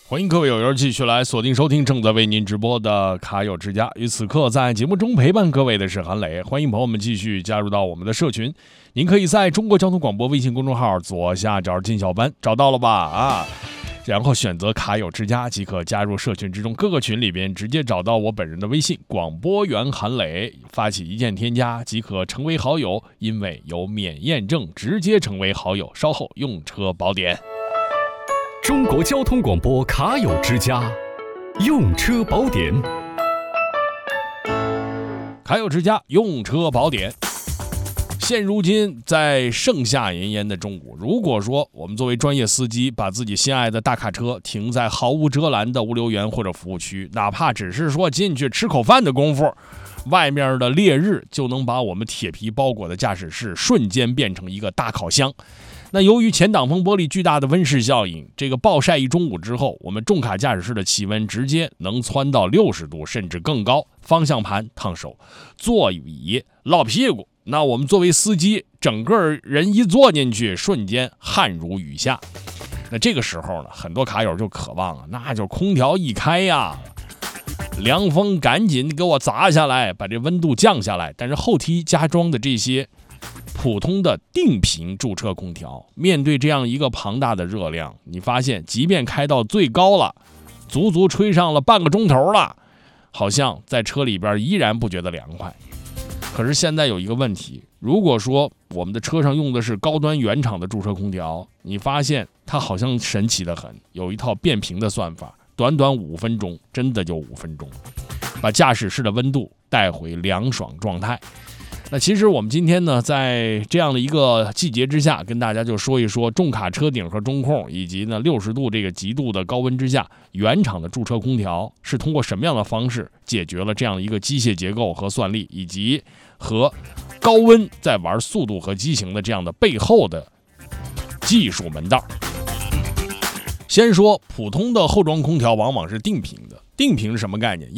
欢迎各位友友继续来锁定收听正在为您直播的卡友之家。与此刻在节目中陪伴各位的是韩磊，欢迎朋友们继续加入到我们的社群。您可以在中国交通广播微信公众号左下角进小班，找到了吧？然后选择卡友之家即可加入社群之中，各个群里边直接找到我本人的微信广播员韩磊，发起一键添加即可成为好友，因为有免验证，直接成为好友。稍后用车宝典。 中国交通广播卡友之家，用车宝典。 卡友之家用车宝典。现如今在盛夏炎炎的中午，如果说我们作为专业司机把自己心爱的大卡车停在毫无遮拦的物流园或者服务区，哪怕只是说进去吃口饭的功夫，外面的烈日就能把我们铁皮包裹的驾驶室瞬间变成一个大烤箱。那由于前挡风玻璃巨大的温室效应，这个暴晒一中午之后，我们重卡驾驶室的气温直接能蹿到60度甚至更高，方向盘烫手，座椅落屁股。那我们作为司机，整个人一坐进去，瞬间汗如雨下。那这个时候呢，很多卡友就渴望啊，那就空调一开呀，凉风赶紧给我砸下来，把这温度降下来。但是后梯加装的这些普通的定频驻车空调，面对这样一个庞大的热量，你发现即便开到最高了，足足吹上了半个钟头了，好像在车里边依然不觉得凉快。可是现在有一个问题，如果说我们的车上用的是高端原厂的驻车空调，你发现它好像神奇得很，有一套变频的算法，短短5分钟，真的就5分钟，把驾驶室的温度带回凉爽状态。那其实我们今天呢，在这样的一个季节之下，跟大家就说一说重卡车顶和中控，以及呢60度这个极度的高温之下，原厂的驻车空调是通过什么样的方式解决了这样的一个机械结构和算力，以及和高温在玩速度和激情的这样的背后的技术门道。先说普通的后装空调往往是定频的，定频是什么概念？